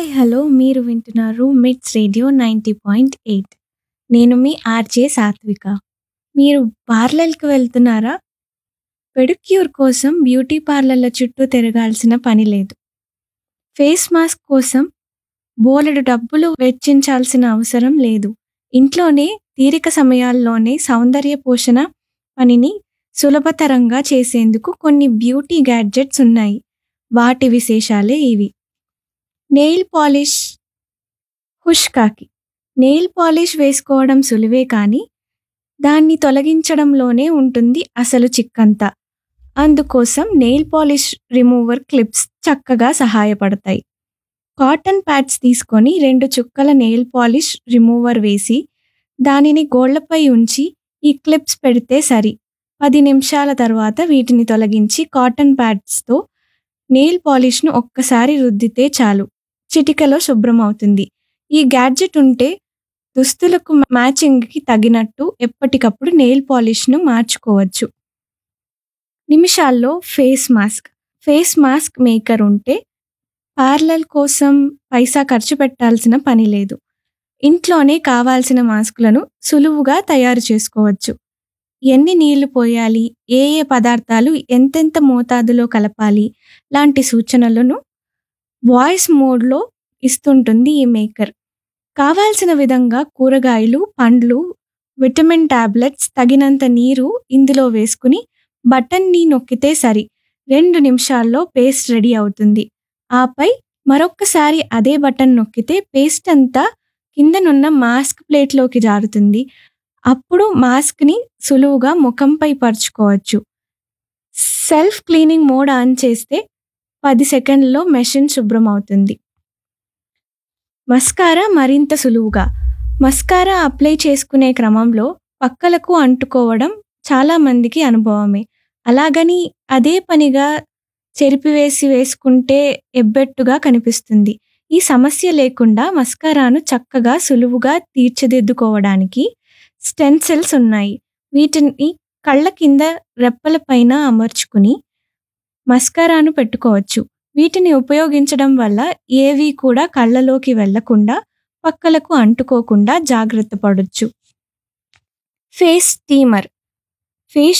Hi hello మీరు వింటున్నారు మిట్స్ రేడియో 90.8. నేను మీ ఆర్జే సాత్విక. మీరు పార్లర్‌కి వెళ్తున్నారా? పెడిక్యూర్ కోసం బ్యూటీ పార్లర్ల చుట్టూ తిరగాల్సిన పని లేదు. ఫేస్ మాస్క్ కోసం బోలెడు డబ్బులు వెచ్చించాల్సిన అవసరం లేదు. ఇంట్లోనే తీరిక సమయాల్లోనే సౌందర్య పోషణ పనిని సులభతరంగా చేసేందుకు కొన్ని బ్యూటీ గ్యాడ్జెట్స్ ఉన్నాయి. వాటి విశేషాలే ఇవి. నెయిల్ పాలిష్ హుష్ కాకి. నెయిల్ పాలిష్ వేసుకోవడం సులువే కానీ దాన్ని తొలగించడంలోనే ఉంటుంది అసలు చిక్కంతా. అందుకోసం నెయిల్ పాలిష్ రిమూవర్ క్లిప్స్ చక్కగా సహాయపడతాయి. కాటన్ ప్యాడ్స్ తీసుకొని 2 చుక్కల నెయిల్ పాలిష్ రిమూవర్ వేసి దానిని గోళ్లపై ఉంచి ఈ క్లిప్స్ పెడితే సరి. 10 నిమిషాల తర్వాత వీటిని తొలగించి కాటన్ ప్యాడ్స్తో నెయిల్ పాలిష్ను ఒక్కసారి రుద్దితే చాలు, చిటికెలో శుభ్రమవుతుంది. ఈ గ్యాడ్జెట్ ఉంటే దుస్తులకు మ్యాచింగ్కి తగినట్టు ఎప్పటికప్పుడు నెయిల్ పాలిష్ను మార్చుకోవచ్చు. నిమిషాల్లో face mask. Face mask maker ఉంటే పార్లర్ కోసం పైసా ఖర్చు పెట్టాల్సిన పని లేదు. ఇంట్లోనే కావాల్సిన మాస్కులను సులువుగా తయారు చేసుకోవచ్చు. ఎన్ని నీళ్లు పోయాలి, ఏ ఏ పదార్థాలు ఎంతెంత మోతాదులో కలపాలి లాంటి సూచనలను వాయిస్ మోడ్లో ఇస్తుంటుంది ఈ మేకర్. కావాల్సిన విధంగా కూరగాయలు, పండ్లు, విటమిన్ టాబ్లెట్స్, తగినంత నీరు ఇందులో వేసుకుని బటన్ని నొక్కితే సరి. 2 నిమిషాల్లో పేస్ట్ రెడీ అవుతుంది. ఆపై మరొక్కసారి అదే బటన్ నొక్కితే పేస్ట్ అంతా కిందనున్న మాస్క్ ప్లేట్లోకి జారుతుంది. అప్పుడు మాస్క్ని సులువుగా ముఖంపై పరుచుకోవచ్చు. సెల్ఫ్ క్లీనింగ్ మోడ్ ఆన్ చేస్తే 10 సెకండ్లలో మెషిన్ శుభ్రమవుతుంది. మస్కారా మరింత సులువుగా. మస్కారా అప్లై చేసుకునే క్రమంలో పక్కలకు అంటుకోవడం చాలా మందికి అనుభవమే. అలాగని అదే పనిగా చెరిపివేసి వేసుకుంటే ఎబ్బెట్టుగా కనిపిస్తుంది. ఈ సమస్య లేకుండా మస్కారాను చక్కగా సులువుగా తీర్చిదిద్దుకోవడానికి స్టెన్సిల్స్ ఉన్నాయి. వీటిని కళ్ళ కింద రెప్పల పైన అమర్చుకుని మస్కారాను పెట్టుకోవచ్చు. వీటిని ఉపయోగించడం వల్ల ఏవి కూడా కళ్ళలోకి వెళ్లకుండా పక్కలకు అంటుకోకుండా జాగ్రత్త పడొచ్చు. Face steamer. ఫేస్